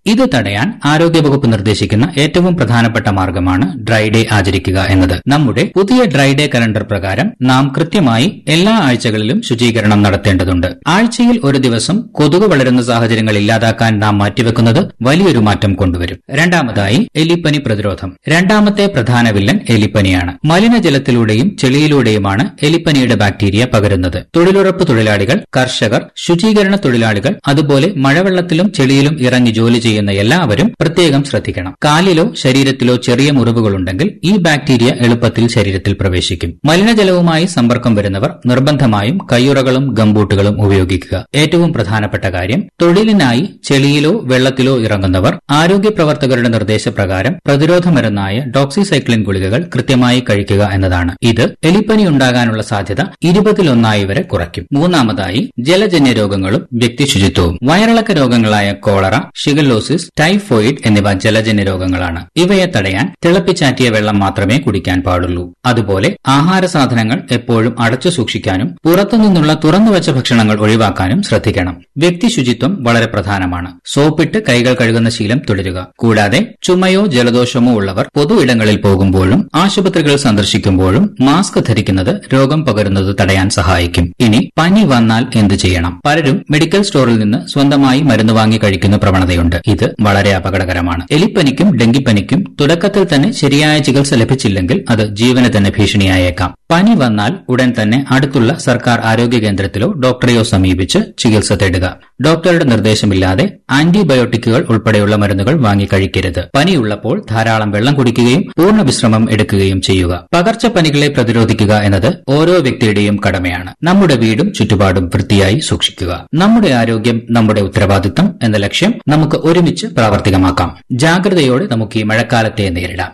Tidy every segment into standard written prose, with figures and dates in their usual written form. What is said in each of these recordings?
ഇത് തടയാൻ ആരോഗ്യവകുപ്പ് നിർദ്ദേശിക്കുന്ന ഏറ്റവും പ്രധാനപ്പെട്ട മാർഗമാണ് ഡ്രൈ ഡേ ആചരിക്കുക എന്നത്. നമ്മുടെ പുതിയ ഡ്രൈ ഡേ കലണ്ടർ പ്രകാരം നാം കൃത്യമായി എല്ലാ ആഴ്ചകളിലും ശുചീകരണം നടത്തേണ്ടതുണ്ട്. ആഴ്ചയിൽ ഒരു ദിവസം കൊതുക് വളരുന്ന സാഹചര്യങ്ങൾ ഇല്ലാതാക്കാൻ നാം മാറ്റിവെക്കുന്നത് വലിയൊരു മാറ്റം കൊണ്ടുവരും. രണ്ടാമതായി, എലിപ്പനി പ്രതിരോധം. രണ്ടാമത്തെ പ്രധാന വില്ലൻ എലിപ്പനിയാണ്. മലിനജലത്തിലൂടെയും ചെളിയിലൂടെയുമാണ് എലിപ്പനിയുടെ ബാക്ടീരിയ പകരുന്നത്. തൊഴിലുറപ്പ് തൊഴിലാളികൾ, കർഷകർ, ശുചീകരണ തൊഴിലാളികൾ, അതുപോലെ മഴവെള്ളത്തിലും ചെളിയിലും ഇറങ്ങി ജോലി ചെയ്യുന്ന എല്ലാവരും പ്രത്യേകം ശ്രദ്ധിക്കണം. കാലിലോ ശരീരത്തിലോ ചെറിയ മുറിവുകളുണ്ടെങ്കിൽ ഈ ബാക്ടീരിയ എളുപ്പത്തിൽ ശരീരത്തിൽ പ്രവേശിക്കും. മലിനജലവുമായി സമ്പർക്കം വരുന്നവർ നിർബന്ധമായും കയ്യുറകളും ഗംബൂട്ടുകളും ഉപയോഗിക്കുക. ഏറ്റവും പ്രധാനപ്പെട്ട കാര്യം, തൊഴിലിനായി ചെളിയിലോ വെള്ളത്തിലോ ഇറങ്ങുന്നവർ ആരോഗ്യ പ്രവർത്തകരുടെ നിർദ്ദേശപ്രകാരം പ്രതിരോധ മരുന്നായ ഡോക്സിസൈക്ലിൻ ഗുളികകൾ കൃത്യമായി കഴിക്കുക എന്നതാണ്. ഇത് എലിപ്പനി ഉണ്ടാകാനുള്ള സാധ്യത 20% വരെ കുറയ്ക്കും. മൂന്നാമതായി, ജലജന്യ രോഗങ്ങളും വ്യക്തി ശുചിത്വവും. വയറിളക്ക രോഗങ്ങളായ കോളറ, ഷിഗല്ലോസിസ്, ടൈഫോയിഡ് എന്നിവ ജലജന്യ രോഗങ്ങളാണ്. ഇവയെ തടയാൻ തിളപ്പിച്ചാറ്റിയ വെള്ളം മാത്രമേ കുടിക്കാൻ പാടുള്ളൂ. അതുപോലെ ആഹാര സാധനങ്ങൾ എപ്പോഴും അടച്ചു സൂക്ഷിക്കാനും പുറത്തുനിന്നുള്ള തുറന്നുവച്ച ഭക്ഷണങ്ങൾ ഒഴിവാക്കാനും ശ്രദ്ധിക്കണം. വ്യക്തി ശുചിത്വം വളരെ പ്രധാനമാണ്. സോപ്പിട്ട് കൈകൾ കഴുകുന്ന ശീലം തുടരുക. കൂടാതെ ചുമയോ ജലദോഷമോ ഉള്ളവർ പൊതു ഇടങ്ങളിൽ പോകുമ്പോഴും ആശുപത്രികൾ സന്ദർശിക്കുമ്പോഴും മാസ്ക് ധരിക്കുന്നത് രോഗം പകരുന്നത് തടയാൻ സഹായിക്കും. ഇനി പനി വന്നാൽ എന്ത് ചെയ്യണം? പലരും മെഡിക്കൽ സ്റ്റോറിൽ നിന്ന് സ്വന്തമായി മരുന്ന് വാങ്ങി കഴിക്കുന്ന പ്രവണതയുണ്ട്. ഇത് വളരെ അപകടകരമാണ്. എലിപ്പനിക്കും ഡെങ്കിപ്പനിക്കും തുടക്കത്തിൽ തന്നെ ശരിയായ ചികിത്സ ലഭിച്ചില്ലെങ്കിൽ അത് ജീവന് തന്നെ ഭീഷണിയായേക്കാം. പനി വന്നാൽ ഉടൻ തന്നെ അടുത്തുള്ള സർക്കാർ ആരോഗ്യ കേന്ദ്രത്തിലോ ഡോക്ടറെയോ സമീപിച്ച് ചികിത്സ തേടുക. ഡോക്ടറുടെ നിർദ്ദേശമില്ലാതെ ആന്റിബയോട്ടിക്കുകൾ ഉൾപ്പെടെയുള്ള മരുന്നുകൾ വാങ്ങി കഴിക്കരുത്. പനിയുള്ളപ്പോൾ ധാരാളം വെള്ളം കുടിക്കുകയും പൂർണ്ണ വിശ്രമം എടുക്കുകയും ചെയ്യുക. പകർച്ചപ്പനികളെ പ്രതിരോധിക്കുക എന്നത് ഓരോ വ്യക്തിയുടെയും കടമയാണ്. നമ്മുടെ വീടും ചുറ്റുപാടും വൃത്തിയായി സൂക്ഷിക്കുക. നമ്മുടെ ആരോഗ്യം നമ്മുടെ ഉത്തരവാദിത്തം എന്ന ലക്ഷ്യം നമുക്ക് ഒരുമിച്ച് പ്രാവർത്തികമാക്കാം. ജാഗ്രതയോടെ നമുക്ക് ഈ മഴക്കാലത്തെ നേരിടാം.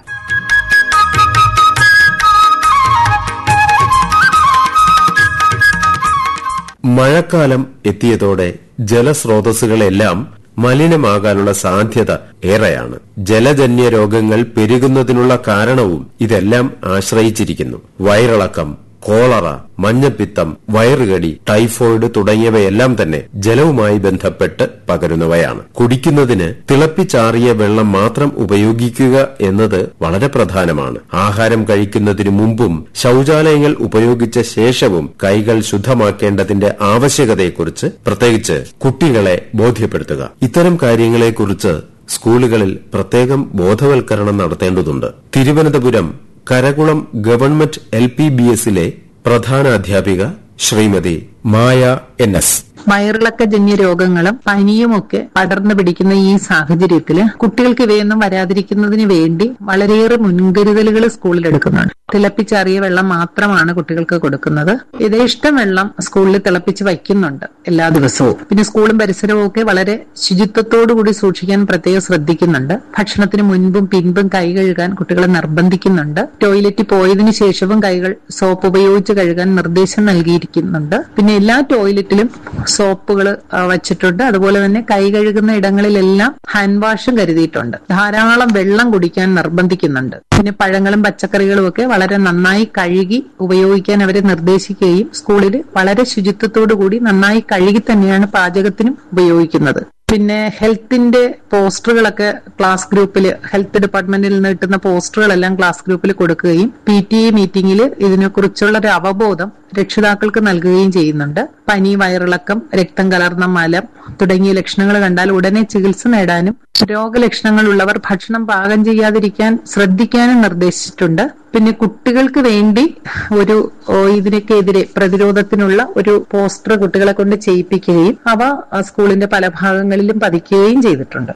മഴക്കാലം എത്തിയതോടെ ജലസ്രോതസ്സുകളെല്ലാം മലിനമാകാനുള്ള സാധ്യത ഏറെയാണ്. ജലജന്യ രോഗങ്ങൾ പെരുകുന്നതിനുള്ള കാരണവും ഇതെല്ലാം ആശ്രയിച്ചിരിക്കുന്നു. വയറിളക്കം, കോളറ, മഞ്ഞപ്പിത്തം, വയറുകടി, ടൈഫോയിഡ് തുടങ്ങിയവയെല്ലാം തന്നെ ജലവുമായി ബന്ധപ്പെട്ട് പകരുന്നവയാണ്. കുടിക്കുന്നതിന് തിളപ്പിച്ചാറിയ വെള്ളം മാത്രം ഉപയോഗിക്കുക എന്നത് വളരെ പ്രധാനമാണ്. ആഹാരം കഴിക്കുന്നതിനു മുമ്പും ശൌചാലയങ്ങൾ ഉപയോഗിച്ച ശേഷവും കൈകൾ ശുദ്ധമാക്കേണ്ടതിന്റെ ആവശ്യകതയെക്കുറിച്ച് പ്രത്യേകിച്ച് കുട്ടികളെ ബോധ്യപ്പെടുത്തുക. ഇത്തരം കാര്യങ്ങളെക്കുറിച്ച് സ്കൂളുകളിൽ പ്രത്യേകം ബോധവൽക്കരണം നടത്തേണ്ടതുണ്ട്. തിരുവനന്തപുരം കരകുളം ഗവൺമെന്റ് LPBSലെ പ്രധാന അധ്യാപിക ശ്രീമതി മായ NS. വയറിളക്കജന്യ രോഗങ്ങളും പനിയുമൊക്കെ പടർന്നു പിടിക്കുന്ന ഈ സാഹചര്യത്തില് കുട്ടികൾക്ക് ഇവയൊന്നും വരാതിരിക്കുന്നതിന് വേണ്ടി വളരെയേറെ മുൻകരുതലുകൾ സ്കൂളിൽ എടുക്കുന്നുണ്ട്. തിളപ്പിച്ചാറിയ വെള്ളം മാത്രമാണ് കുട്ടികൾക്ക് കൊടുക്കുന്നത്. യഥേഷ്ടം വെള്ളം സ്കൂളിൽ തിളപ്പിച്ച് വയ്ക്കുന്നുണ്ട് എല്ലാ ദിവസവും. പിന്നെ സ്കൂളും പരിസരവും ഒക്കെ വളരെ ശുചിത്വത്തോടുകൂടി സൂക്ഷിക്കാൻ പ്രത്യേകം ശ്രദ്ധിക്കുന്നുണ്ട്. ഭക്ഷണത്തിന് മുൻപും പിൻപും കൈ കഴുകാൻ കുട്ടികളെ നിർബന്ധിക്കുന്നുണ്ട്. ടോയ്ലറ്റിൽ പോയതിനു ശേഷവും കൈകൾ സോപ്പ് ഉപയോഗിച്ച് കഴുകാൻ നിർദ്ദേശം നൽകിയിരിക്കുന്നുണ്ട്. പിന്നെ എല്ലാ ടോയ്ലറ്റിലും സോപ്പുകൾ വച്ചിട്ടുണ്ട്. അതുപോലെ തന്നെ കൈ കഴുകുന്ന ഇടങ്ങളിലെല്ലാം ഹാൻഡ് വാഷും കരുതിയിട്ടുണ്ട്. ധാരാളം വെള്ളം കുടിക്കാൻ നിർബന്ധിക്കുന്നുണ്ട്. പിന്നെ പഴങ്ങളും പച്ചക്കറികളും ഒക്കെ വളരെ നന്നായി കഴുകി ഉപയോഗിക്കാൻ അവരെ നിർദ്ദേശിക്കുകയും സ്കൂളിൽ വളരെ ശുചിത്വത്തോടു കൂടി നന്നായി കഴുകി തന്നെയാണ് പാചകത്തിനും ഉപയോഗിക്കുന്നത്. പിന്നെ ഹെൽത്തിന്റെ പോസ്റ്ററുകളൊക്കെ ക്ലാസ് ഗ്രൂപ്പിൽ, ഹെൽത്ത് ഡിപ്പാർട്ട്മെന്റിൽ നിന്ന് കിട്ടുന്ന പോസ്റ്ററുകളെല്ലാം ക്ലാസ് ഗ്രൂപ്പിൽ കൊടുക്കുകയും PTA മീറ്റിംഗിൽ ഇതിനെക്കുറിച്ചുള്ള ഒരു അവബോധം രക്ഷിതാക്കൾക്ക് നൽകുകയും ചെയ്യുന്നുണ്ട്. പനി, വയറിളക്കം, രക്തം കലർന്ന മലം തുടങ്ങിയ ലക്ഷണങ്ങൾ കണ്ടാൽ ഉടനെ ചികിത്സ നേടാനും രോഗലക്ഷണങ്ങളുള്ളവർ ഭക്ഷണം പാകം ചെയ്യാതിരിക്കാൻ ശ്രദ്ധിക്കാനും നിർദ്ദേശിച്ചിട്ടുണ്ട്. പിന്നെ കുട്ടികൾക്ക് വേണ്ടി ഒരു ഇതിനൊക്കെതിരെ പ്രതിരോധത്തിനുള്ള ഒരു പോസ്റ്റർ കുട്ടികളെ കൊണ്ട് ചെയ്യിപ്പിക്കുകയും അവ സ്കൂളിന്റെ പല ഭാഗങ്ങളിലും പതിക്കുകയും ചെയ്തിട്ടുണ്ട്.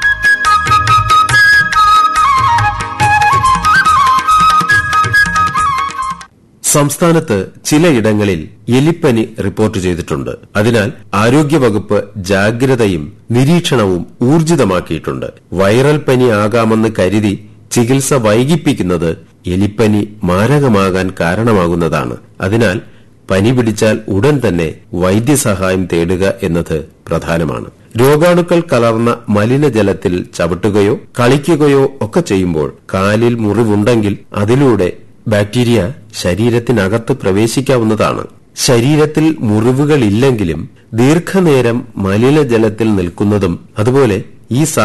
സംസ്ഥാനത്ത് ചിലയിടങ്ങളിൽ എലിപ്പനി റിപ്പോർട്ട് ചെയ്തിട്ടുണ്ട്. അതിനാൽ ആരോഗ്യവകുപ്പ് ജാഗ്രതയും നിരീക്ഷണവും ഊർജിതമാക്കിയിട്ടുണ്ട്. വൈറൽ പനി ആകാമെന്ന് കരുതി ചികിത്സ വൈകിപ്പിക്കുന്നത് എലിപ്പനി മാരകമാകാൻ കാരണമാകുന്നതാണ്. അതിനാൽ പനി പിടിച്ചാൽ ഉടൻ തന്നെ വൈദ്യസഹായം തേടുക എന്നത് പ്രധാനമാണ്. രോഗാണുക്കൾ കലർന്ന മലിനജലത്തിൽ ചവിട്ടുകയോ കളിക്കുകയോ ഒക്കെ ചെയ്യുമ്പോൾ കാലിൽ മുറിവുണ്ടെങ്കിൽ അതിലൂടെ ബാക്ടീരിയ ശരീരത്തിനകത്ത് പ്രവേശിക്കാവുന്നതാണ്. ശരീരത്തിൽ മുറിവുകളില്ലെങ്കിലും ദീർഘനേരം മലിനജലത്തിൽ നിൽക്കുന്നതും അതുപോലെ ഈ